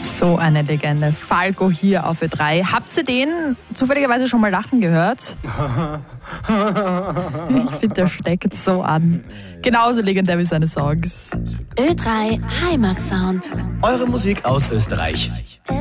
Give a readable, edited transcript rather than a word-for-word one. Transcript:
So eine Legende. Falco hier auf Ö3. Habt ihr den zufälligerweise schon mal lachen gehört? Ich finde, der steckt so an. Genauso legendär wie seine Songs. Ö3 Heimatsound. Eure Musik aus Österreich.